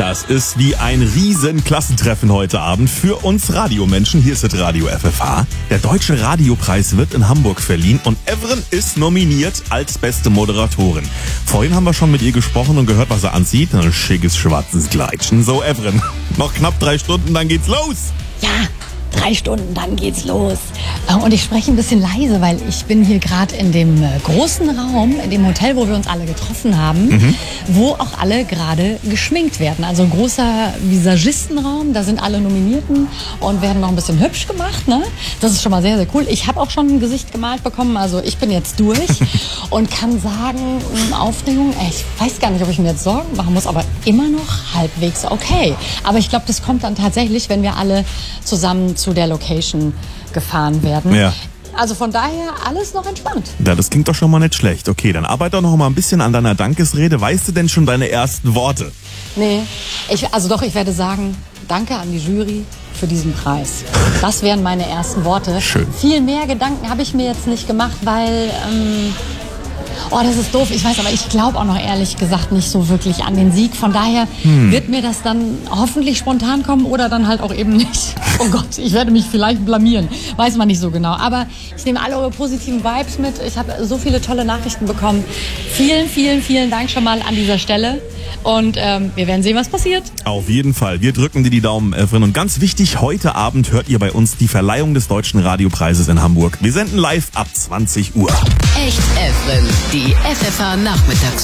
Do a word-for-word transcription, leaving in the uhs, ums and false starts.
Das ist wie ein riesen Klassentreffen heute Abend für uns Radiomenschen. Hier ist das Radio F F H. Der Deutsche Radiopreis wird in Hamburg verliehen und Evren ist nominiert als beste Moderatorin. Vorhin haben wir schon mit ihr gesprochen und gehört, was er anzieht. Ein schickes schwarzes Kleidchen. So, Evren, noch knapp drei Stunden, dann geht's los. Ja, drei Stunden, dann geht's los. Und ich spreche ein bisschen leise, weil ich bin hier gerade in dem großen Raum, in dem Hotel, wo wir uns alle getroffen haben, mhm. wo auch alle gerade geschminkt werden. Also ein großer Visagistenraum, da sind alle Nominierten und werden noch ein bisschen hübsch gemacht. Ne? Das ist schon mal sehr, sehr cool. Ich habe auch schon ein Gesicht gemalt bekommen, also ich bin jetzt durch und kann sagen, Aufregung, ich weiß gar nicht, ob ich mir jetzt Sorgen machen muss, aber immer noch halbwegs okay. Aber ich glaube, das kommt dann tatsächlich, wenn wir alle zusammen zu der Location gefahren werden. Ja. Also von daher alles noch entspannt. Ja, das klingt doch schon mal nicht schlecht. Okay, dann arbeite doch noch mal ein bisschen an deiner Dankesrede. Weißt du denn schon deine ersten Worte? Nee, ich, also doch, ich werde sagen, danke an die Jury für diesen Preis. Das wären meine ersten Worte. Schön. Viel mehr Gedanken habe ich mir jetzt nicht gemacht, weil... Ähm, Oh, das ist doof. Ich weiß, aber ich glaube auch noch ehrlich gesagt nicht so wirklich an den Sieg. Von daher hm. wird mir das dann hoffentlich spontan kommen oder dann halt auch eben nicht. Oh Gott, ich werde mich vielleicht blamieren. Weiß man nicht so genau. Aber ich nehme alle eure positiven Vibes mit. Ich habe so viele tolle Nachrichten bekommen. Vielen, vielen, vielen Dank schon mal an dieser Stelle. Und ähm, wir werden sehen, was passiert. Auf jeden Fall. Wir drücken dir die Daumen, Evren. Und ganz wichtig, heute Abend hört ihr bei uns die Verleihung des Deutschen Radiopreises in Hamburg. Wir senden live ab zwanzig Uhr. Echt Evren, die F F H Nachmittags